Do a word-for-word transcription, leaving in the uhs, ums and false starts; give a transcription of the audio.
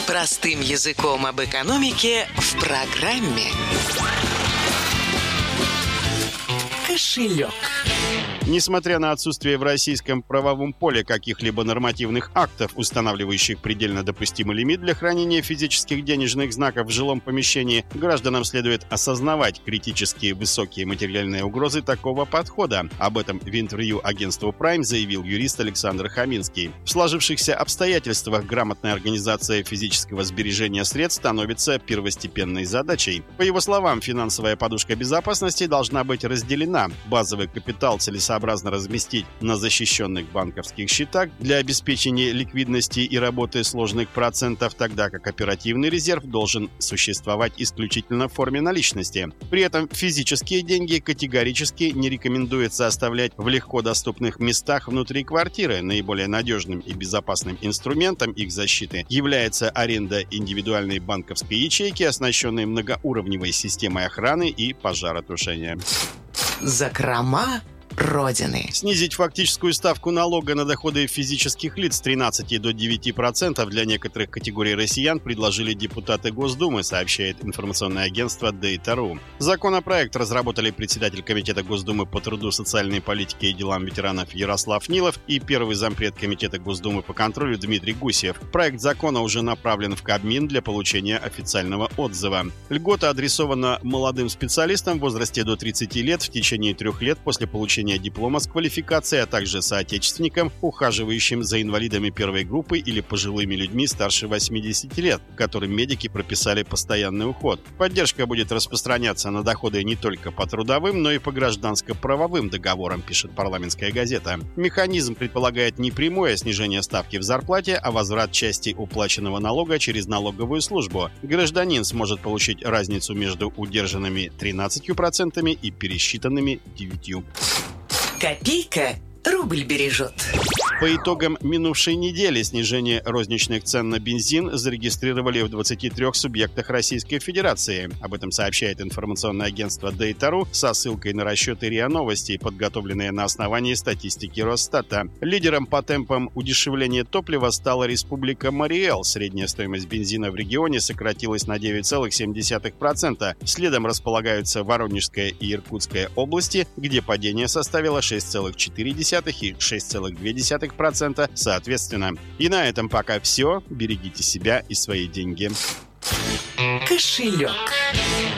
Простым языком об экономике в программе «Кошелек». Несмотря на отсутствие в российском правовом поле каких-либо нормативных актов, устанавливающих предельно допустимый лимит для хранения физических денежных знаков в жилом помещении, гражданам следует осознавать критически высокие материальные угрозы такого подхода. Об этом в интервью агентству Prime заявил юрист Александр Хаминский. В сложившихся обстоятельствах грамотная организация физического сбережения средств становится первостепенной задачей. По его словам, финансовая подушка безопасности должна быть разделена. Базовый капитал целесообразно разместить на защищенных банковских счетах для обеспечения ликвидности и работы сложных процентов, тогда как оперативный резерв должен существовать исключительно в форме наличности. При этом физические деньги категорически не рекомендуется оставлять в легко доступных местах внутри квартиры. Наиболее надежным и безопасным инструментом их защиты является аренда индивидуальной банковской ячейки, оснащенной многоуровневой системой охраны и пожаротушения. Закрома Родины. Снизить фактическую ставку налога на доходы физических лиц с тринадцати до девяти процентов для некоторых категорий россиян предложили депутаты Госдумы, сообщает информационное агентство Data точка ру. Законопроект разработали председатель Комитета Госдумы по труду, социальной политике и делам ветеранов Ярослав Нилов и первый зампред Комитета Госдумы по контролю Дмитрий Гусев. Проект закона уже направлен в Кабмин для получения официального отзыва. Льгота адресована молодым специалистам в возрасте до тридцати лет в течение трех лет после получения диплома с квалификацией, а также соотечественникам, ухаживающим за инвалидами первой группы или пожилыми людьми старше восьмидесяти лет, которым медики прописали постоянный уход. Поддержка будет распространяться на доходы не только по трудовым, но и по гражданско-правовым договорам, пишет «Парламентская газета». Механизм предполагает не прямое снижение ставки в зарплате, а возврат части уплаченного налога через налоговую службу. Гражданин сможет получить разницу между удержанными тринадцатью процентами и пересчитанными девятью процентами. Копейка рубль бережет. По итогам минувшей недели снижение розничных цен на бензин зарегистрировали в двадцати трёх субъектах Российской Федерации. Об этом сообщает информационное агентство Data точка ру со ссылкой на расчеты РИА Новости, подготовленные на основании статистики Росстата. Лидером по темпам удешевления топлива стала Республика Мариэл. Средняя стоимость бензина в регионе сократилась на девять целых семь десятых процента. Следом располагаются Воронежская и Иркутская области, где падение составило шесть целых четыре десятых и шесть целых две десятых процента соответственно. И на этом пока все. Берегите себя и свои деньги. Кошелек.